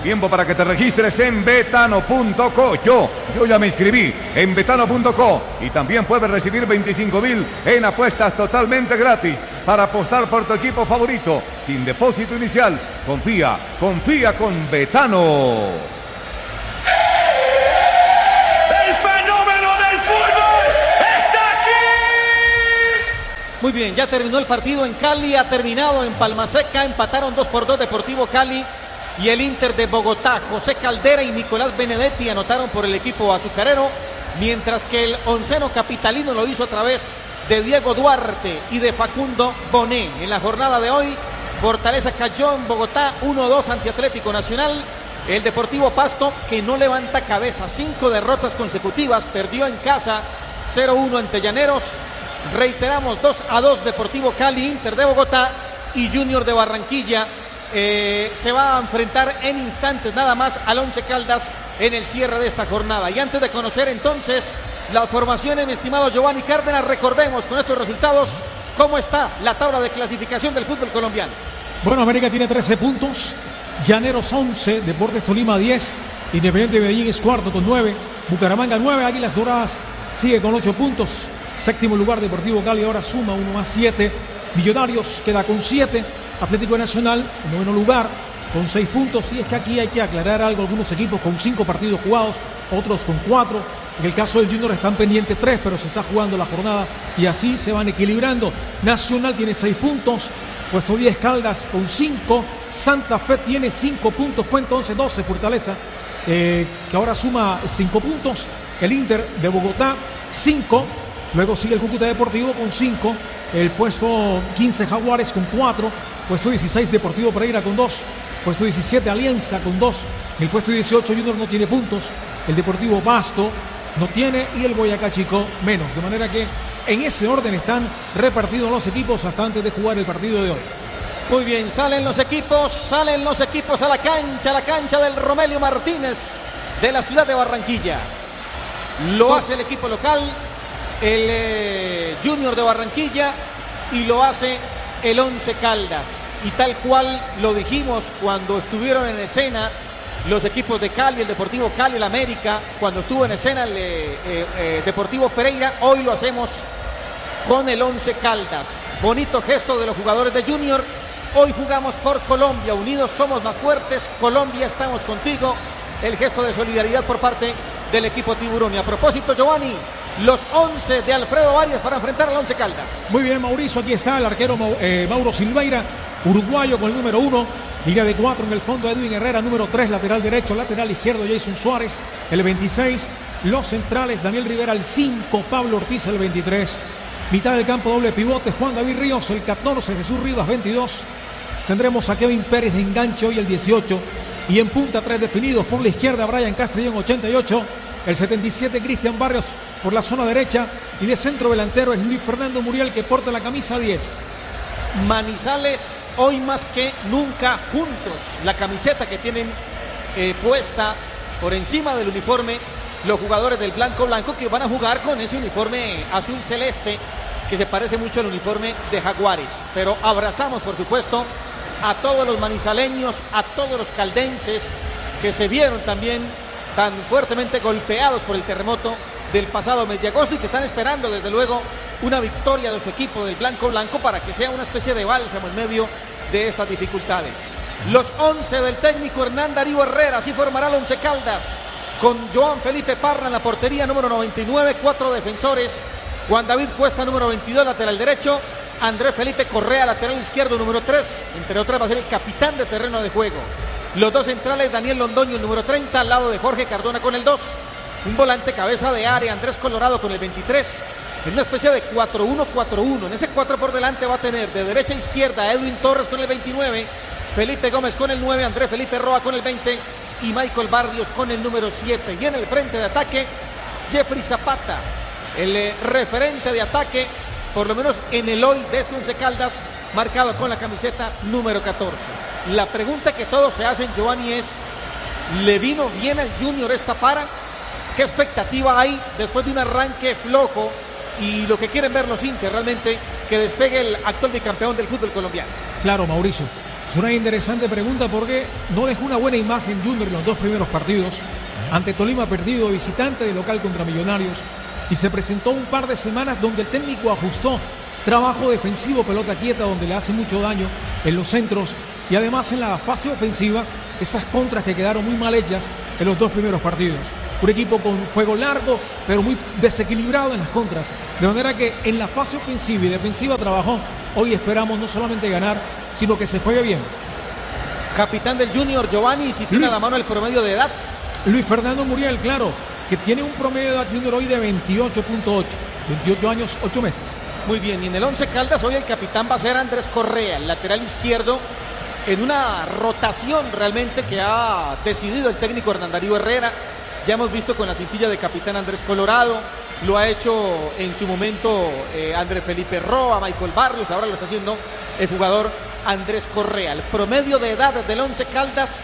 Tiempo para que te registres en betano.co. Yo ya me inscribí en betano.co y también puedes recibir 25,000 en apuestas totalmente gratis para apostar por tu equipo favorito sin depósito inicial. Confía con Betano. ¡El fenómeno del fútbol está aquí! Muy bien, ya terminó el partido en Cali, ha terminado en Palma Seca, empataron 2-2 Deportivo Cali y el Inter de Bogotá. José Caldera y Nicolás Benedetti anotaron por el equipo azucarero, mientras que el onceno capitalino lo hizo a través de Diego Duarte y de Facundo Bonet. En la jornada de hoy, Fortaleza cayó en Bogotá 1-2 ante Atlético Nacional. El Deportivo Pasto, que no levanta cabeza, 5 derrotas consecutivas, perdió en casa 0-1 ante Llaneros. Reiteramos, 2-2 Deportivo Cali, Inter de Bogotá y Junior de Barranquilla. Se va a enfrentar en instantes nada más al Once Caldas en el cierre de esta jornada. Y antes de conocer entonces las formaciones, mi estimado Giovanni Cárdenas, recordemos con estos resultados cómo está la tabla de clasificación del fútbol colombiano. Bueno, América tiene 13 puntos, Llaneros 11, Deportes Tolima 10, Independiente Medellín es cuarto con 9, Bucaramanga 9, Águilas Doradas sigue con 8 puntos, séptimo lugar Deportivo Cali ahora suma 1 más 7, Millonarios queda con 7, Atlético Nacional en noveno lugar con 6 puntos. Y es que aquí hay que aclarar algo, algunos equipos con 5 partidos jugados, otros con 4. En el caso del Junior están pendientes 3, pero se está jugando la jornada y así se van equilibrando. Nacional tiene 6 puntos, puesto 10 Caldas con 5, Santa Fe tiene 5 puntos, puesto 11-12 Fortaleza, que ahora suma 5 puntos, el Inter de Bogotá 5, luego sigue el Cúcuta Deportivo con 5, el puesto 15 Jaguares con 4, puesto 16 Deportivo Pereira con 2, puesto 17 Alianza con 2, el puesto 18 Junior no tiene puntos, el Deportivo Pasto no tiene y el Boyacá Chico menos, de manera que en ese orden están repartidos los equipos hasta antes de jugar el partido de hoy. Muy bien, salen los equipos a la cancha del Romelio Martínez de la ciudad de Barranquilla. Lo hace el equipo local, el Junior de Barranquilla, y lo hace el Once Caldas. Y tal cual lo dijimos cuando estuvieron en escena los equipos de Cali, el Deportivo Cali, el América, cuando estuvo en escena el Deportivo Pereira, hoy lo hacemos con el Once Caldas. Bonito gesto de los jugadores de Junior. Hoy jugamos por Colombia, unidos somos más fuertes, Colombia estamos contigo. El gesto de solidaridad por parte del equipo Tiburón. Y a propósito, Giovanni, los 11 de Alfredo Arias para enfrentar al Once Caldas. Muy bien, Mauricio, aquí está el arquero Mauro Silveira, uruguayo con el número 1, línea de 4 en el fondo Edwin Herrera, número 3, lateral derecho, lateral izquierdo Jason Suárez, el 26, los centrales Daniel Rivera, el 5, Pablo Ortiz, el 23, mitad del campo doble pivote Juan David Ríos, el 14, Jesús Rivas, 22, tendremos a Kevin Pérez de enganche hoy, el 18, y en punta 3 definidos, por la izquierda Brian Castrillón, 88, el 77 Cristian Barrios por la zona derecha, y de centro delantero es Luis Fernando Muriel, que porta la camisa 10. Manizales hoy más que nunca juntos, la camiseta que tienen puesta por encima del uniforme los jugadores del blanco que van a jugar con ese uniforme azul celeste que se parece mucho al uniforme de Jaguares. Pero abrazamos por supuesto a todos los manizaleños, a todos los caldenses que se vieron también tan fuertemente golpeados por el terremoto del pasado mes de agosto y que están esperando desde luego una victoria de su equipo del blanco para que sea una especie de bálsamo en medio de estas dificultades. Los 11 del técnico Hernán Darío Herrera, así formará el Once Caldas, con Joan Felipe Parra en la portería, número 99, 4 defensores, Juan David Cuesta, número 22, lateral derecho, Andrés Felipe Correa, lateral izquierdo, número 3, entre otras va a ser el capitán de terreno de juego. Los dos centrales, Daniel Londoño, el número 30, al lado de Jorge Cardona con el 2, un volante cabeza de área, Andrés Colorado con el 23, en una especie de 4-1-4-1. En ese 4 por delante va a tener de derecha a izquierda Edwin Torres con el 29, Felipe Gómez con el 9, Andrés Felipe Roa con el 20 y Michael Barrios con el número 7. Y en el frente de ataque, Jeffrey Zapata, el referente de ataque, por lo menos en el hoy de este Once Caldas, marcado con la camiseta número 14. La pregunta que todos se hacen, Giovanni, es: ¿le vino bien al Junior esta para? ¿Qué expectativa hay después de un arranque flojo? Y lo que quieren ver los hinchas realmente, que despegue el actual bicampeón del fútbol colombiano. Claro, Mauricio. Es una interesante pregunta porque no dejó una buena imagen Junior en los 2 primeros partidos. Ante Tolima perdido, visitante de local contra Millonarios. Y se presentó un par de semanas donde el técnico ajustó trabajo defensivo, pelota quieta, donde le hace mucho daño en los centros. Y además en la fase ofensiva, esas contras que quedaron muy mal hechas en los 2 primeros partidos. Un equipo con juego largo, pero muy desequilibrado en las contras. De manera que en la fase ofensiva y defensiva trabajó. Hoy esperamos no solamente ganar, sino que se juegue bien. Capitán del Junior, Giovanni, si tiene a la mano el promedio de edad. Luis Fernando Muriel, claro, que tiene un promedio de edad Junior hoy de 28.8. 28 años, 8 meses. Muy bien, y en el Once Caldas hoy el capitán va a ser Andrés Correa, el lateral izquierdo, en una rotación realmente que ha decidido el técnico Hernán Darío Herrera. Ya hemos visto con la cintilla de capitán Andrés Colorado, lo ha hecho en su momento Andrés Felipe Roa, Michael Barrios, ahora lo está haciendo el jugador Andrés Correa. El promedio de edad del Once Caldas,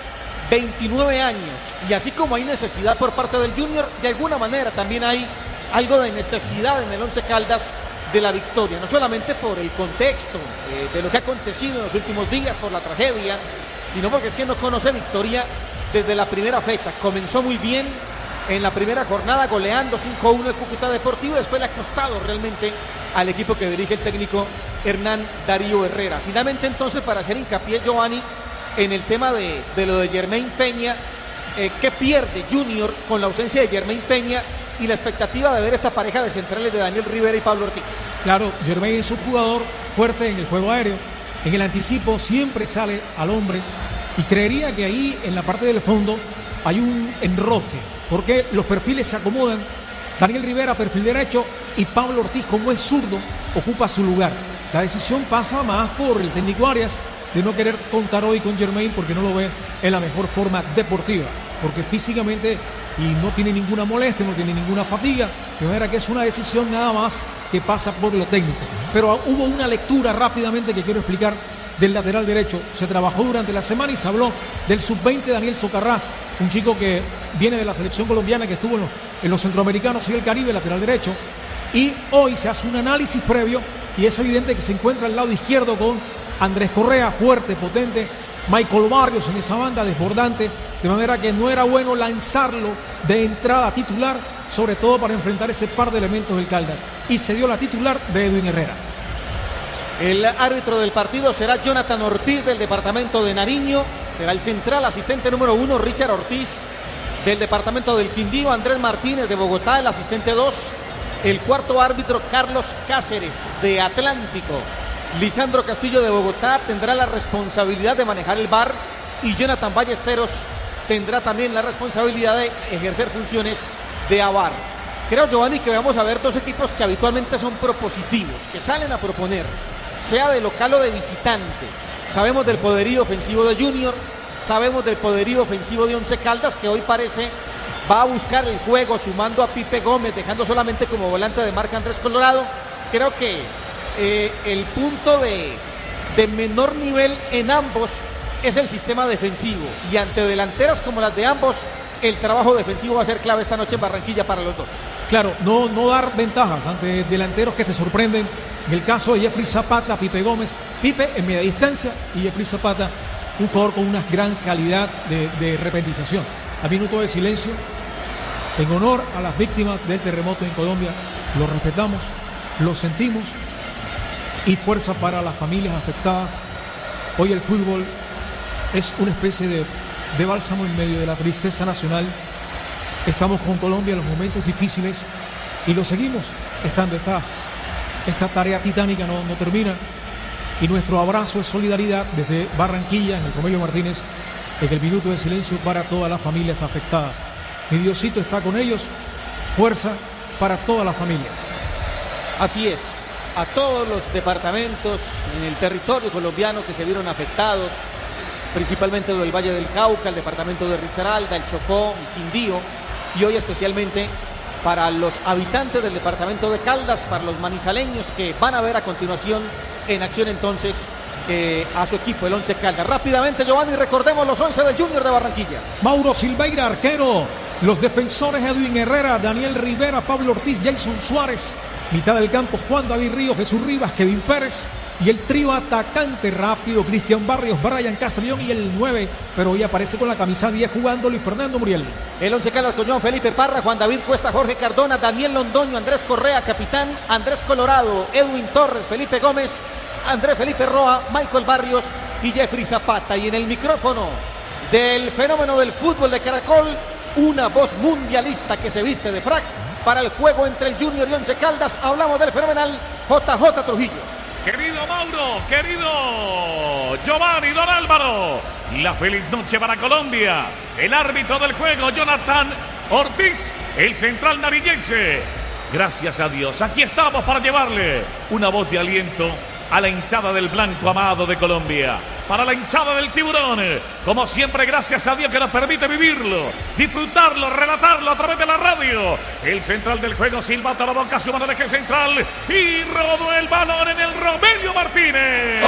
29 años. Y así como hay necesidad por parte del Junior, de alguna manera también hay algo de necesidad en el Once Caldas de la victoria, no solamente por el contexto de lo que ha acontecido en los últimos días, por la tragedia, sino porque es que no conoce victoria desde la primera fecha. Comenzó muy bien en la primera jornada goleando 5-1 el Cúcuta Deportivo, después le ha costado realmente al equipo que dirige el técnico Hernán Darío Herrera. Finalmente entonces, para hacer hincapié, Giovanni, en el tema de lo de Jermaine Peña, ¿qué pierde Junior con la ausencia de Jermaine Peña y la expectativa de ver esta pareja de centrales de Daniel Rivera y Pablo Ortiz? Claro, Jermaine es un jugador fuerte en el juego aéreo, en el anticipo siempre sale al hombre, y creería que ahí en la parte del fondo hay un enroque, porque los perfiles se acomodan. Daniel Rivera, perfil derecho, y Pablo Ortiz, como es zurdo, ocupa su lugar. La decisión pasa más por el técnico Arias de no querer contar hoy con Jermaine porque no lo ve en la mejor forma deportiva, porque físicamente y no tiene ninguna molestia, no tiene ninguna fatiga, de manera que es una decisión nada más que pasa por lo técnico. Pero hubo una lectura rápidamente que quiero explicar del lateral derecho. Se trabajó durante la semana y se habló del sub-20 Daniel Socarrás, un chico que viene de la selección colombiana, que estuvo en los centroamericanos y el Caribe, lateral derecho, y hoy se hace un análisis previo y es evidente que se encuentra al lado izquierdo con Andrés Correa, fuerte, potente, Michael Barrios en esa banda, desbordante, de manera que no era bueno lanzarlo de entrada titular, sobre todo para enfrentar ese par de elementos del Caldas, y se dio la titular de Edwin Herrera. El árbitro del partido será Jonathan Ortiz del departamento de Nariño, será el central, asistente número 1 Richard Ortiz del departamento del Quindío, Andrés Martínez de Bogotá, el asistente 2, el cuarto árbitro Carlos Cáceres de Atlántico, Lisandro Castillo de Bogotá tendrá la responsabilidad de manejar el VAR y Jonathan Ballesteros tendrá también la responsabilidad de ejercer funciones de AVAR. Creo, Giovanni, que vamos a ver dos equipos que habitualmente son propositivos, que salen a proponer, sea de local o de visitante. Sabemos del poderío ofensivo de Junior, sabemos del poderío ofensivo de Once Caldas, que hoy parece va a buscar el juego sumando a Pipe Gómez, dejando solamente como volante de marca Andrés Colorado. Creo que el punto de menor nivel en ambos es el sistema defensivo, y ante delanteras como las de ambos, el trabajo defensivo va a ser clave esta noche en Barranquilla para los dos. Claro, no dar ventajas ante delanteros que te sorprenden. En el caso de Jeffrey Zapata, Pipe Gómez, Pipe en media distancia y Jeffrey Zapata, un jugador con una gran calidad de repentización. A minuto de silencio en honor a las víctimas del terremoto en Colombia. Lo respetamos, lo sentimos, y fuerza para las familias afectadas. Hoy el fútbol es una especie de bálsamo en medio de la tristeza nacional. Estamos con Colombia en los momentos difíciles y lo seguimos estando. Esta tarea titánica no termina, y nuestro abrazo es solidaridad desde Barranquilla, en el Romelio Martínez, en el minuto de silencio para todas las familias afectadas. Mi Diosito está con ellos, fuerza para todas las familias. Así es, a todos los departamentos en el territorio colombiano que se vieron afectados, principalmente del Valle del Cauca, el departamento de Risaralda, el Chocó, el Quindío, y hoy especialmente para los habitantes del departamento de Caldas, para los manizaleños que van a ver a continuación en acción entonces a su equipo, el Once Caldas. Rápidamente, Giovanni, recordemos los 11 del Junior de Barranquilla. Mauro Silveira, arquero. Los defensores: Edwin Herrera, Daniel Rivera, Pablo Ortiz, Jason Suárez, Mitad del campo, Juan David Ríos, Jesús Rivas, Kevin Pérez. Y el trío atacante rápido, Cristian Barrios, Brian Castrillón y el 9, pero hoy aparece con la camisa 10 jugando Luis Fernando Muriel. El 11 Caldas con Joan Felipe Parra, Juan David Cuesta, Jorge Cardona, Daniel Londoño, Andrés Correa, capitán, Andrés Colorado, Edwin Torres, Felipe Gómez, Andrés Felipe Roa, Michael Barrios y Jeffrey Zapata. Y en el micrófono del fenómeno del fútbol de Caracol, una voz mundialista que se viste de frac para el juego entre el Junior y 11 Caldas. Hablamos del fenomenal JJ Trujillo. Querido Mauro, querido Giovanni, don Álvaro, la feliz noche para Colombia. El árbitro del juego, Jonathan Ortiz, el central narillense. Gracias a Dios, aquí estamos para llevarle una voz de aliento a la hinchada del blanco amado de Colombia. Para la hinchada del Tiburón, como siempre, gracias a Dios que nos permite vivirlo, disfrutarlo, relatarlo a través de la radio. El central del juego, silbato a la boca, su mano de eje central y rodó el balón en el Romelio Martínez.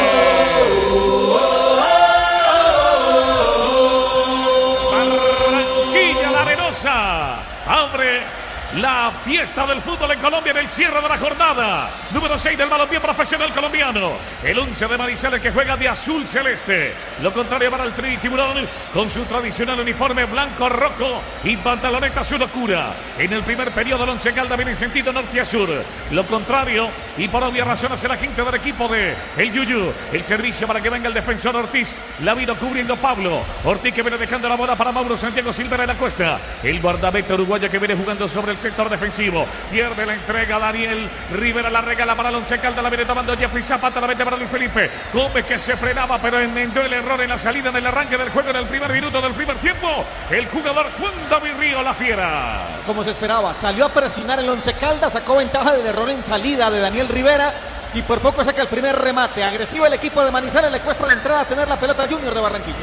Barranquilla La Arenosa abre la fiesta del fútbol en Colombia en el cierre de la jornada número 6 del balompié profesional colombiano. El 11 de Manizales que juega de azul celeste. Lo contrario para el Tri Tiburón con su tradicional uniforme blanco rojo y pantaloneta azul oscura. En el primer periodo el 11 Caldas viene en sentido norte a sur. Lo contrario y por obvias razones el agente del equipo de el Yuyu. El servicio para que venga el defensor Ortiz. La vino cubriendo Pablo Ortiz, que viene dejando la bola para Mauro Santiago Silvera en la cuesta. El guardameta uruguayo que viene jugando sobre el sector defensivo, pierde la entrega Daniel Rivera, la regala para el 11 Caldas, la viene tomando Jeffrey Zapata, la mete para Luis Felipe Gómez, que se frenaba pero enmendó el error en la salida del arranque del juego en el primer minuto del primer tiempo. El jugador Juan David Ríos, la fiera, como se esperaba, salió a presionar el 11 Caldas, sacó ventaja del error en salida de Daniel Rivera y por poco saca el primer remate. Agresivo el equipo de Manizales, le cuesta la entrada tener la pelota Junior de Barranquilla.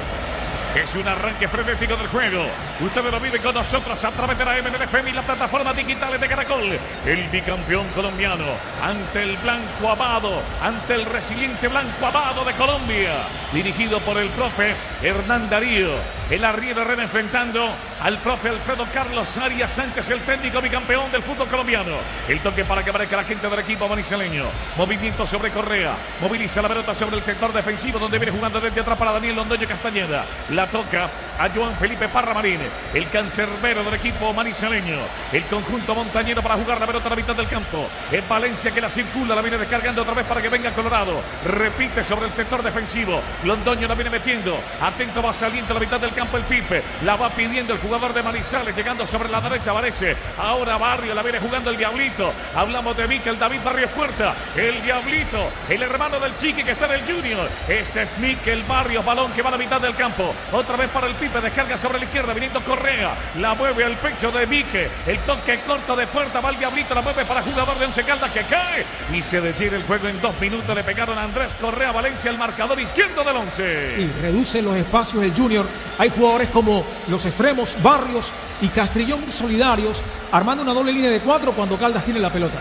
Es un arranque frenético del juego. Ustedes lo viven con nosotros a través de la MLFM y las plataformas digitales de Caracol. El bicampeón colombiano ante el blanco amado, ante el resiliente blanco amado de Colombia. Dirigido por el profe Hernán Darío. El arriero Herrera enfrentando al profe Alfredo Carlos Arias Sánchez, el técnico bicampeón del fútbol colombiano. El toque para que aparezca la gente del equipo manizaleño. Movimiento sobre Correa. Moviliza la pelota sobre el sector defensivo donde viene jugando desde atrás para Daniel Londoño Castañeda. La toca a Joan Felipe Parra Marín, el cancerbero del equipo manizaleño. El conjunto montañero para jugar la pelota a la mitad del campo. Es Valencia que la circula, la viene descargando otra vez para que venga Colorado. Repite sobre el sector defensivo. Londoño la viene metiendo. Atento, va saliendo a la mitad del campo el Pipe. La va pidiendo el jugador de Manizales, llegando sobre la derecha aparece. Ahora Barrio, la viene jugando el Diablito. Hablamos de Mikel David Barrios Puerta. El Diablito, el hermano del Chiqui que está en el Junior. Este es Mikel Barrios, balón que va a la mitad del campo. Otra vez para el Pipe, descarga sobre la izquierda, viniendo Correa, la mueve al pecho de Vique, el toque corto de Puerta, va el Diablito, la mueve para jugador de 11 Caldas que cae y se detiene el juego en 2 minutos. Le pegaron a Andrés Correa Valencia, el marcador izquierdo del 11. Y reduce los espacios el Junior. Hay jugadores como los extremos, Barrios y Castrillón solidarios, armando una doble línea de 4 cuando Caldas tiene la pelota.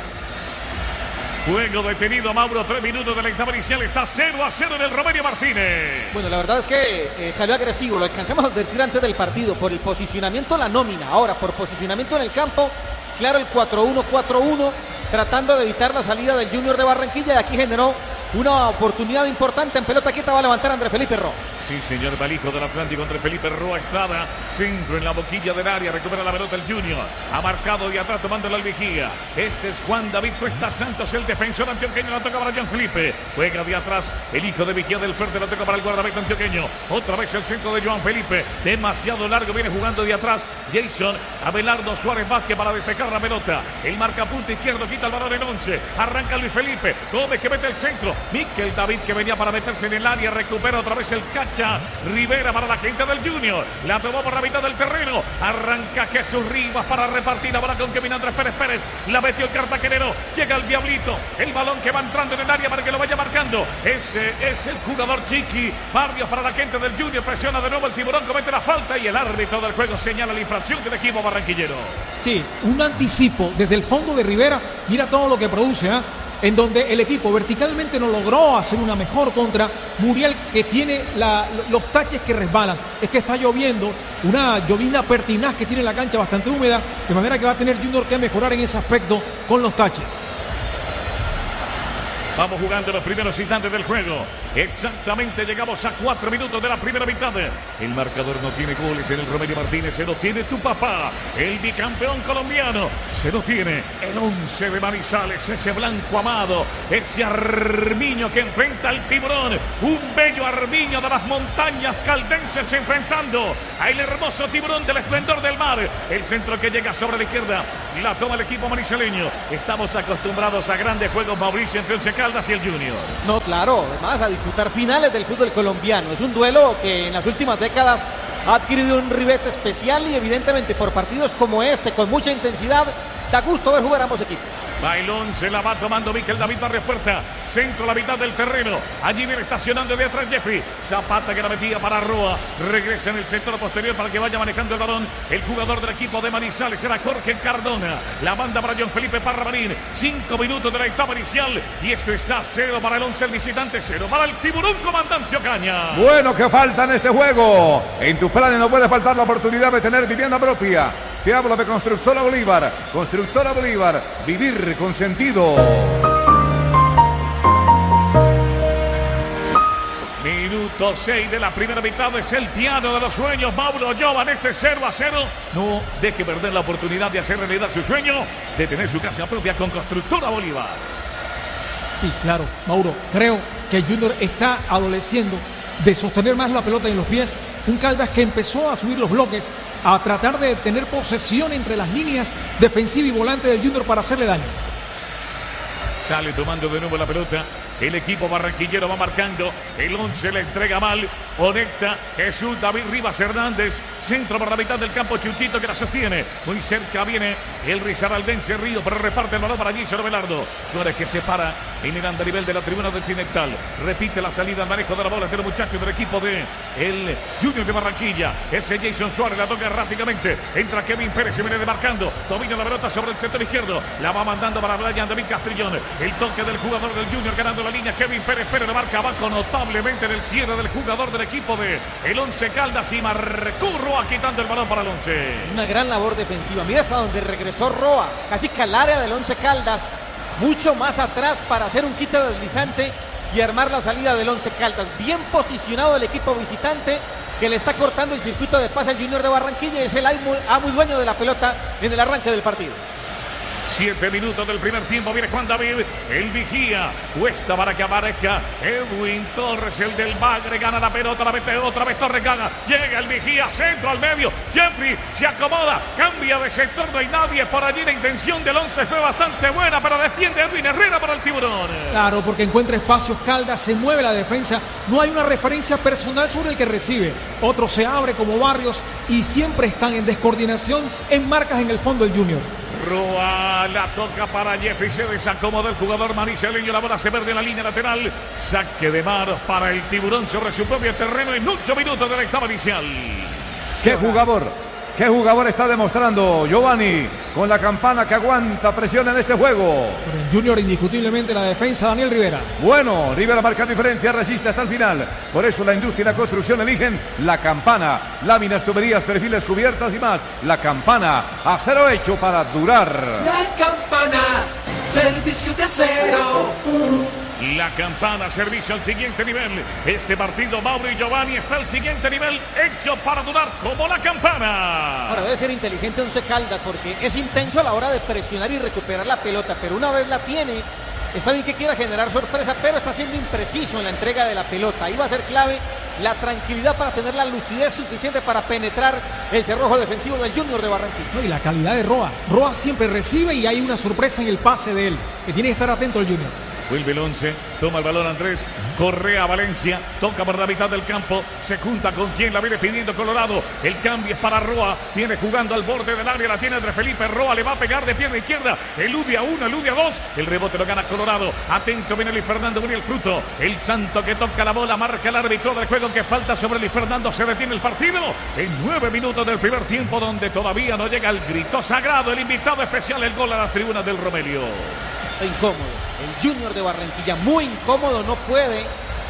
Juego detenido, Mauro, 3 minutos de la etapa inicial, está 0-0 en el Romelio Martínez. Bueno, la verdad es que salió agresivo, lo alcanzamos a advertir antes del partido, por el posicionamiento la nómina, ahora por posicionamiento en el campo, claro el 4-1-4-1, tratando de evitar la salida del Junior de Barranquilla y aquí generó una oportunidad importante en pelota quieta, va a levantar Andrés Felipe Roa. Sí, señor, Balijo del Atlántico entre Felipe Roa Estrada, centro en la boquilla del área, recupera la pelota el Junior, ha marcado de atrás tomándola al vigía. Este es Juan David Cuesta Santos, el defensor antioqueño, la toca para Jean Felipe, juega de atrás el hijo de vigía del Fuerte, la toca para el guardameta antioqueño, otra vez el centro de Joan Felipe, demasiado largo, viene jugando de atrás Jason, Abelardo Suárez Vázquez para despejar la pelota, el marcapunta izquierdo quita el balón en 11, arranca Luis Felipe, Gómez que mete el centro, Mikel David que venía para meterse en el área, recupera otra vez el Cacha Rivera para la gente del Junior, la tomó por la mitad del terreno, arranca Jesús Rivas para repartir ahora con Kevin Andrés Pérez, la metió el cartaquenero, llega el Diablito, el balón que va entrando en el área para que lo vaya marcando, ese es el jugador Chiqui Barrios para la gente del Junior, presiona de nuevo el Tiburón, comete la falta y el árbitro del juego señala la infracción del equipo barranquillero. Sí, un anticipo desde el fondo de Rivera, mira todo lo que produce, en donde el equipo verticalmente no logró hacer una mejor contra Muriel, que tiene los taches que resbalan. Es que está lloviendo, una llovizna pertinaz que tiene la cancha bastante húmeda, de manera que va a tener Junior que mejorar en ese aspecto con los taches. Vamos jugando los primeros instantes del juego. Exactamente, llegamos a 4 minutos de la primera mitad. El marcador no tiene goles en el Romelio Martínez. Se lo tiene tu papá, el bicampeón colombiano. Se lo tiene el 11 de Manizales, ese blanco amado, ese Armiño que enfrenta al Tiburón. Un bello Armiño de las montañas caldenses enfrentando al hermoso Tiburón del esplendor del mar. El centro que llega sobre la izquierda, la toma el equipo manizaleño. Estamos acostumbrados a grandes juegos, Mauricio, entre Once Caldas y el Junior. No, claro, además a disputar finales del fútbol colombiano. Es un duelo que en las últimas décadas ha adquirido un ribete especial y evidentemente por partidos como este, con mucha intensidad, da gusto ver jugar a ambos equipos. Bailón se la va tomando Miquel David Barrios Puerta. Centro a la mitad del terreno. Allí viene estacionando de atrás Jeffrey. Zapata que la metía para Roa. Regresa en el sector posterior para que vaya manejando el balón. El jugador del equipo de Manizales era Jorge Cardona. La banda para John Felipe Parramarín. 5 minutos de la etapa inicial. Y esto está 0 para el 11 el visitante, 0 para el Tiburón, comandante Ocaña. Bueno, que falta en este juego. En tus planes no puede faltar la oportunidad de tener vivienda propia. Te hablo de Constructora Bolívar. Constructora Bolívar, vivir con sentido. Minuto 6 de la primera mitad, es el piano de los sueños. Mauro Jovan, este 0-0. No deje perder la oportunidad de hacer realidad su sueño, de tener su casa propia con Constructora Bolívar. Y claro, Mauro, creo que Junior está adoleciendo de sostener más la pelota en los pies. Un Caldas que empezó a subir los bloques, a tratar de tener posesión entre las líneas defensiva y volante del Junior para hacerle daño. Sale tomando de nuevo la pelota. El equipo barranquillero va marcando. El 11 le entrega mal. Conecta Jesús David Rivas Hernández. Centro por la mitad del campo. Chuchito que la sostiene. Muy cerca viene el risaraldense Río, pero reparte el balón para allí sobre Belardo. Suárez que se para y mirando a nivel de la tribuna del Occidental. Repite la salida al manejo de la bola de los muchachos del equipo de el Junior de Barranquilla. Ese Jason Suárez la toca rápidamente. Entra Kevin Pérez y viene demarcando. Domina la pelota sobre el sector izquierdo. La va mandando para Brian David Castrillón. El toque del jugador del Junior ganando la línea. Kevin Pérez la marca abajo notablemente en el cierre del jugador del equipo de el 11 Caldas y marcó Roa quitando el balón para el 11. Una gran labor defensiva. Mira hasta donde regresó Roa, casi que al área del 11 Caldas, mucho más atrás para hacer un quite deslizante y armar la salida del 11 Caldas. Bien posicionado el equipo visitante que le está cortando el circuito de pase al Junior de Barranquilla y es el amo y dueño de la pelota en el arranque del partido. 7 minutos del primer tiempo, viene Juan David, el vigía, cuesta para que aparezca Edwin Torres, el del Bagre, gana la pelota, la mete otra vez Torres, gana, llega el vigía, centro al medio, Jeffrey se acomoda, cambia de sector, no hay nadie por allí, la intención del 11 fue bastante buena, pero defiende Edwin Herrera para el Tiburón. Claro, porque encuentra espacios Caldas, se mueve la defensa, no hay una referencia personal sobre el que recibe, otro se abre como Barrios y siempre están en descoordinación en marcas en el fondo el Junior. Roa la toca para Jeffrey, se desacomoda el jugador manizaleño, la bola se pierde en la línea lateral, saque de manos para el Tiburón sobre su propio terreno en 8 minutos de la etapa inicial. ¿Qué jugador está demostrando Giovanni con la campana que aguanta presión en este juego? Pero en Junior indiscutiblemente la defensa Daniel Rivera. Bueno, Rivera marca diferencia, resiste hasta el final. Por eso la industria y la construcción eligen la campana. Láminas, tuberías, perfiles, cubiertas y más. La campana, acero hecho para durar. La campana, servicio de acero. La campana, servicio al siguiente nivel. Este partido, Mauro y Giovanni, está al siguiente nivel, hecho para durar como la campana. Ahora debe ser inteligente 11 Caldas porque es intenso a la hora de presionar y recuperar la pelota, pero una vez la tiene, está bien que quiera generar sorpresa, pero está siendo impreciso en la entrega de la pelota. Ahí va a ser clave la tranquilidad para tener la lucidez suficiente para penetrar el cerrojo defensivo del Junior de Barranquilla. No, y la calidad de Roa. Roa siempre recibe y hay una sorpresa en el pase de él, que tiene que estar atento el Junior. Vuelve el 11, toma el balón Andrés, Correa Valencia, toca por la mitad del campo, se junta con quien la viene pidiendo Colorado, el cambio es para Roa, viene jugando al borde del área, la tiene entre Felipe, Roa le va a pegar de pierna izquierda, elude a 1, elude a 2, el rebote lo gana Colorado, atento viene Luis Fernando Muriel Fruto, el Santo que toca la bola, marca el árbitro del juego que falta sobre Luis Fernando, se detiene el partido en 9 minutos del primer tiempo donde todavía no llega el grito sagrado, el invitado especial, el gol a las tribunas del Romelio. Está incómodo. El Junior de Barranquilla, muy incómodo, no puede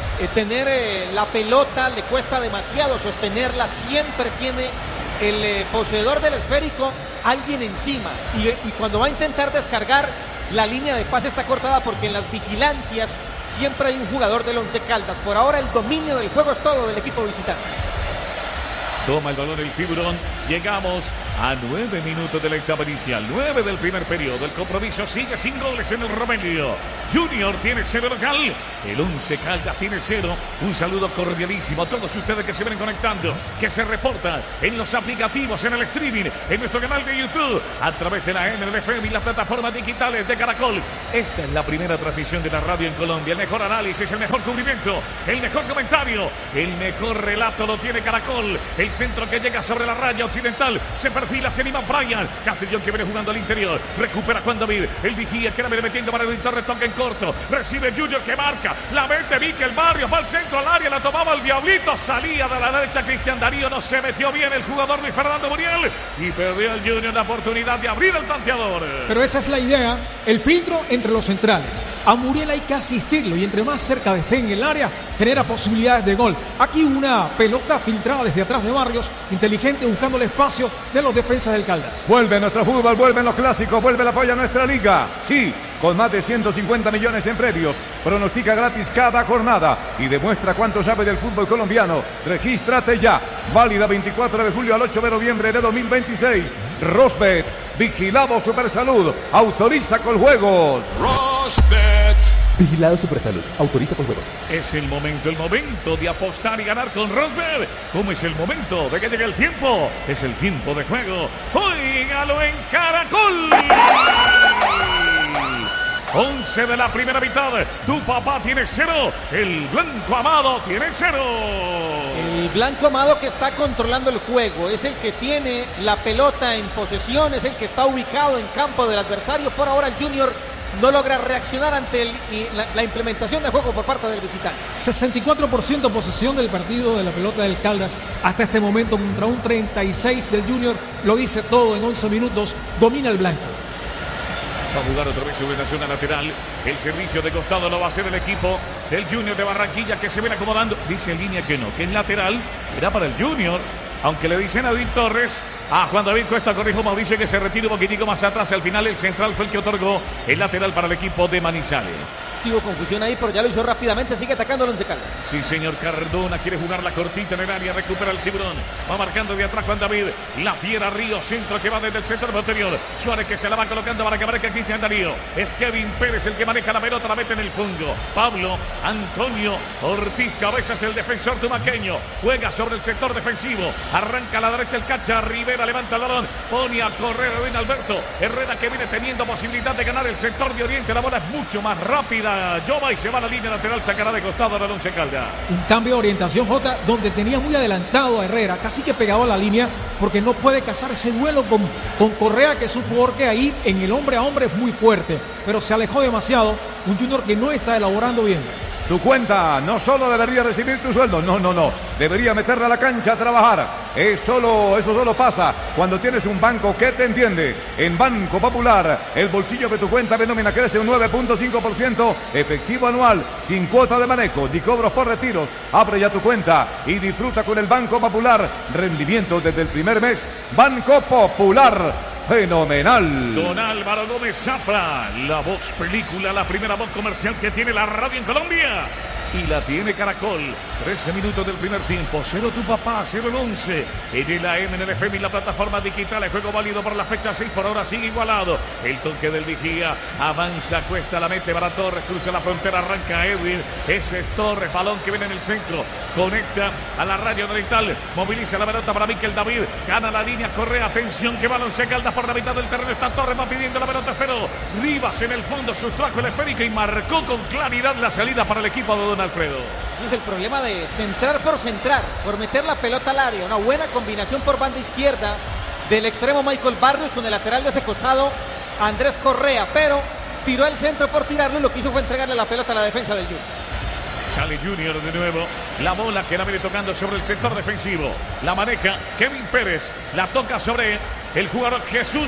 tener la pelota, le cuesta demasiado sostenerla, siempre tiene el poseedor del esférico alguien encima y cuando va a intentar descargar la línea de pase está cortada porque en las vigilancias siempre hay un jugador del Once Caldas. Por ahora el dominio del juego es todo del equipo visitante. Toma el balón el Tiburón. Llegamos a 9 minutos de la etapa inicial. 9 del primer periodo. El compromiso sigue sin goles en el Romelio. Junior tiene 0 local. El Once Caldas tiene 0. Un saludo cordialísimo a todos ustedes que se vienen conectando, que se reportan en los aplicativos, en el streaming, en nuestro canal de YouTube, a través de la MLFM y las plataformas digitales de Caracol. Esta es la primera transmisión de la radio en Colombia. El mejor análisis, el mejor cubrimiento, el mejor comentario, el mejor relato lo tiene Caracol. El centro que llega sobre la raya occidental, se perfila, se anima Brian Castellón, que viene jugando al interior, recupera Juan David, el vigía que la viene metiendo para el Torres, toca en corto, recibe Junior que marca, la mete Mikel Barrios, va al centro al área, la tomaba el Diablito, salía de la derecha Cristian Darío, no se metió bien el jugador Luis Fernando Muriel y perdió el Junior la oportunidad de abrir el tanteador. Pero esa es la idea, el filtro entre los centrales. A Muriel hay que asistirlo y entre más cerca esté en el área, genera posibilidades de gol. Aquí una pelota filtrada desde atrás de Barrios, inteligente, buscando el espacio de los defensas del Caldas. Vuelve nuestro fútbol, vuelven los clásicos, vuelve el apoyo a nuestra liga. Sí, con más de 150 millones en premios. Pronostica gratis cada jornada y demuestra cuánto sabe del fútbol colombiano. Regístrate ya. Válida 24 de julio al 8 de noviembre de 2026. Rosbet, vigilado Supersalud, autoriza con juegos. Rosbet. Vigilado Supersalud, autoriza con juegos. Es el momento de apostar y ganar con Rosbet. ¿Cómo es el momento de que llegue el tiempo? Es el tiempo de juego. ¡Óigalo en Caracol! 11 de la primera mitad. Tu papá tiene 0. El Blanco Amado tiene 0. El Blanco Amado que está controlando el juego. Es el que tiene la pelota en posesión. Es el que está ubicado en campo del adversario. Por ahora el Junior no logra reaccionar ante la implementación de juego por parte del visitante. 64% posesión del partido de la pelota del Caldas hasta este momento contra un 36% del Junior. Lo dice todo en 11 minutos. Domina el blanco. Va a jugar otra vez su orientación lateral. El servicio de costado lo va a hacer el equipo del Junior de Barranquilla, que se viene acomodando. Dice en línea que no, que es lateral. Era para el Junior. Aunque le dicen a David Torres, a Juan David Cuesta, corrijo Mauricio, que se retire un poquitico más atrás. Al final el central fue el que otorgó el lateral para el equipo de Manizales. Sí hubo confusión ahí, pero ya lo hizo rápidamente. Sigue atacando el Once Caldas. Sí, señor. Cardona quiere jugar la cortita en el área. Recupera el Tiburón. Va marcando de atrás Juan David. La Fiera Río, centro que va desde el sector posterior. Suárez que se la va colocando para que marque Cristian Darío. Es Kevin Pérez el que maneja la pelota. La mete en el fondo. Pablo Antonio Ortiz Cabezas, el defensor tumaqueño. Juega sobre el sector defensivo. Arranca a la derecha el Cacha. Rivera levanta el balón. Pone a correr Edwin Alberto. Herrera que viene teniendo posibilidad de ganar el sector de Oriente. La bola es mucho más rápida. Jova y se va a la línea lateral, sacará de costado al Once Caldas. Un cambio de orientación, Jota, donde tenía muy adelantado a Herrera, casi que pegado a la línea, porque no puede cazar ese duelo con Correa, que es un jugador que ahí en el hombre a hombre es muy fuerte, pero se alejó demasiado. Un Junior que no está elaborando bien. Tu cuenta no solo debería recibir tu sueldo, no. Debería meterla a la cancha a trabajar. Eso solo pasa cuando tienes un banco que te entiende. En Banco Popular, el bolsillo de tu cuenta de nómina crece un 9.5% efectivo anual, sin cuota de manejo ni cobros por retiros. Abre ya tu cuenta y disfruta con el Banco Popular. Rendimiento desde el primer mes. Banco Popular. Fenomenal. Don Álvaro Gómez Zafra, la voz película, la primera voz comercial que tiene la radio en Colombia. Y la tiene Caracol. 13 minutos del primer tiempo. 0 tu papá, 0 el 11. En la MNLFM y la plataforma digital. El juego válido por la fecha 6. Por ahora sigue igualado. El toque del vigía. Avanza, Cuesta, la mete para Torres. Cruza la frontera, arranca Edwin. Ese es Torres, balón que viene en el centro. Conecta a la radio oriental. Moviliza la pelota para Mikel David. Gana la línea, corre. Atención que balón se calda por la mitad del terreno. Está Torres, va pidiendo la pelota. Pero Rivas en el fondo sustrajo el esférico y marcó con claridad la salida para el equipo de Don Alfredo. Ese es el problema de centrar, por meter la pelota al área. Una buena combinación por banda izquierda del extremo Michael Barrios con el lateral de ese costado Andrés Correa, pero tiró el centro por tirarlo y lo que hizo fue entregarle la pelota a la defensa del Junior. Sale Junior de nuevo. La bola que la viene tocando sobre el sector defensivo. La maneja Kevin Pérez. La toca sobre el jugador Jesús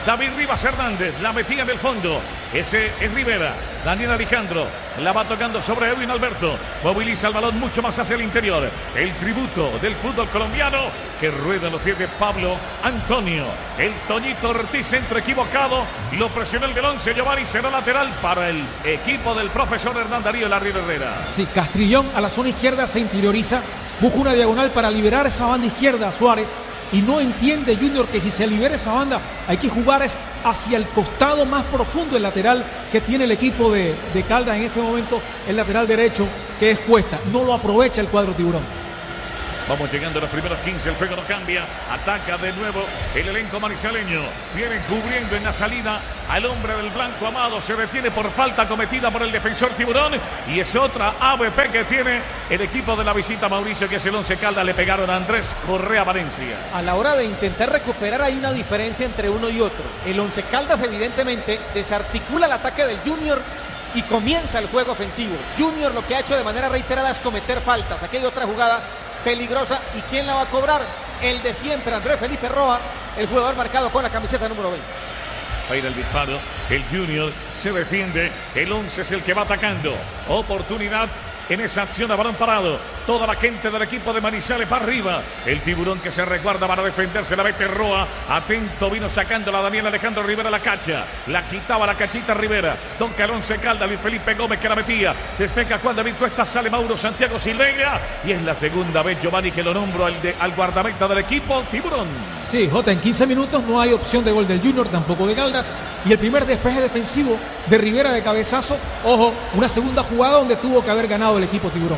David Rivas Hernández, la metía en el fondo. Ese es Rivera. Daniel Alejandro la va tocando sobre Edwin Alberto. Moviliza el balón mucho más hacia el interior. El tributo del fútbol colombiano que rueda en los pies de Pablo Antonio. El Toñito Ortiz, centro equivocado. Lo presionó el del 11. Giovanni, será lateral para el equipo del profesor Hernán Darío Larriero Herrera. Sí, Castrillón a la zona izquierda se interioriza. Busca una diagonal para liberar esa banda izquierda a Suárez. Y no entiende Junior que si se libera esa banda hay que jugar es hacia el costado más profundo, el lateral que tiene el equipo de Caldas en este momento, el lateral derecho, que es Cuesta. No lo aprovecha el cuadro tiburón. Vamos llegando a los primeros 15, el juego no cambia, ataca de nuevo el elenco manizaleño, viene cubriendo en la salida al hombre del blanco Amado, se detiene por falta cometida por el defensor Tiburón y es otra ABP que tiene el equipo de la visita Mauricio, que es el 11 Caldas. Le pegaron a Andrés Correa Valencia. A la hora de intentar recuperar hay una diferencia entre uno y otro. El 11 Caldas evidentemente desarticula el ataque del Junior y comienza el juego ofensivo. Junior lo que ha hecho de manera reiterada es cometer faltas. Aquí hay otra jugada peligrosa. ¿Y quién la va a cobrar? El de siempre, Andrés Felipe Roa, el jugador marcado con la camiseta número 20. Va a ir el disparo, el Junior se defiende, el 11 es el que va atacando. Oportunidad en esa acción a balón parado. Toda la gente del equipo de Manizales para arriba. El Tiburón que se resguarda para defenderse, la mete Roa. Atento, vino sacándola Daniel Alejandro Rivera la cacha. La quitaba la cachita Rivera. Don Calonce Caldas, Luis Felipe Gómez que la metía. Despeja Juan David Cuesta, sale Mauro Santiago Silveira. Y es la segunda vez, Giovanni, que lo nombro al guardameta del equipo Tiburón. Sí, Jota, en 15 minutos no hay opción de gol del Junior, tampoco de Caldas. Y el primer despeje defensivo de Rivera de cabezazo. Ojo, una segunda jugada donde tuvo que haber ganado el equipo Tiburón.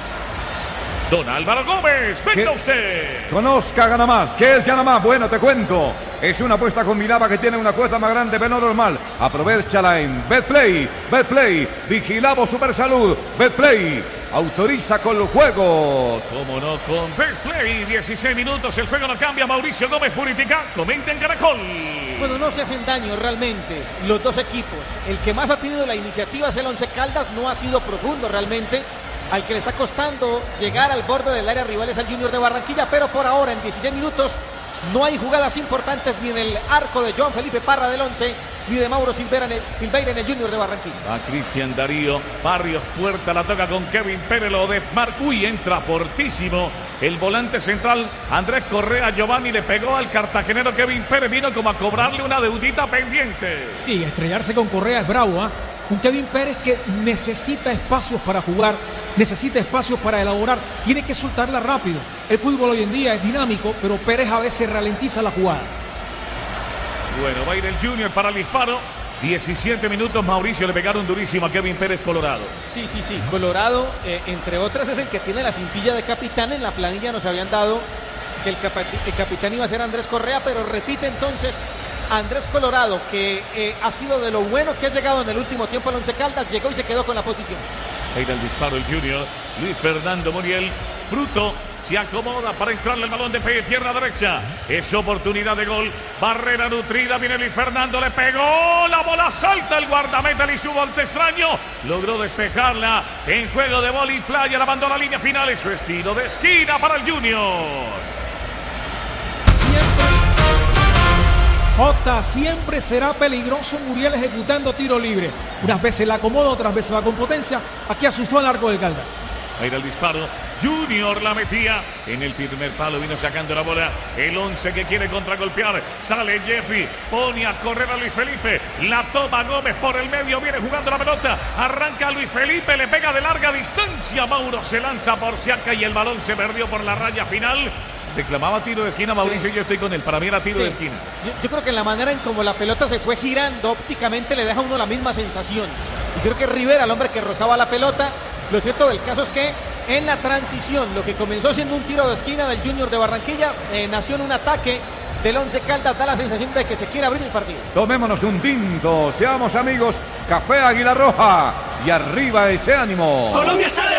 Don Álvaro Gómez, venga usted. Conozca Gana Más. ¿Qué es Gana Más? Bueno, te cuento. Es una apuesta combinada que tiene una cuota más grande pero normal. Aprovechala en Betplay. Betplay, vigilamos Supersalud. Betplay, autoriza con los juegos. Cómo no, con Betplay. 16 minutos, el juego no cambia. Mauricio Gómez Puritica, comenta en Caracol. Bueno, no se hacen daño realmente los dos equipos. El que más ha tenido la iniciativa es el 11 Caldas. No ha sido profundo realmente. Al que le está costando llegar al borde del área rival es al Junior de Barranquilla, pero por ahora en 16 minutos no hay jugadas importantes ni en el arco de Joan Felipe Parra del 11 ni de Mauro Silveira en el Junior de Barranquilla. A Cristian Darío Barrios Puerta, la toca con Kevin Pérez, lo de Marcuy, entra fortísimo el volante central Andrés Correa. Giovanni le pegó al cartagenero Kevin Pérez, vino como a cobrarle una deudita pendiente. Y estrellarse con Correa es bravo, ¿eh? Un Kevin Pérez que necesita espacios para jugar, necesita espacios para elaborar, tiene que soltarla rápido. El fútbol hoy en día es dinámico, pero Pérez a veces ralentiza la jugada. Bueno, va a ir el Junior para el disparo. 17 minutos, Mauricio, le pegaron durísimo a Kevin Pérez Colorado. Sí. Colorado, entre otras, es el que tiene la cintilla de capitán. En la planilla nos habían dado que el capitán iba a ser Andrés Correa, pero repite entonces Andrés Colorado, que ha sido de lo bueno que ha llegado en el último tiempo al 11 Caldas, llegó y se quedó con la posición. Ahí va el disparo el Junior, Luis Fernando Muriel, Fruto, se acomoda para entrarle el balón de pierna derecha, es oportunidad de gol, barrera nutrida, viene Luis Fernando, le pegó, la bola salta el guardameta, le hizo un volte extraño, logró despejarla en juego de vóley playa, la mandó a la línea final, es su estilo de esquina para el Junior. Jota, siempre será peligroso Muriel ejecutando tiro libre. Unas veces la acomoda, otras veces va con potencia. Aquí asustó al arco del Caldas. Ahí era el disparo. Junior la metía en el primer palo, vino sacando la bola. El 11 que quiere contragolpear. Sale Jeffrey, pone a correr a Luis Felipe. La toma Gómez por el medio, viene jugando la pelota. Arranca Luis Felipe, le pega de larga distancia. Mauro se lanza por Siaca y el balón se perdió por la raya final. Reclamaba tiro de esquina Mauricio, sí. Yo estoy con él, para mí era tiro de esquina. Yo creo que en la manera en como la pelota se fue girando ópticamente le deja a uno la misma sensación. Y creo que Rivera, el hombre que rozaba la pelota, lo cierto del caso es que en la transición, lo que comenzó siendo un tiro de esquina del Junior de Barranquilla, nació en un ataque del 11 Caldas, da la sensación de que se quiere abrir el partido. Tomémonos un tinto, seamos amigos, Café Águila Roja y arriba ese ánimo. Colombia está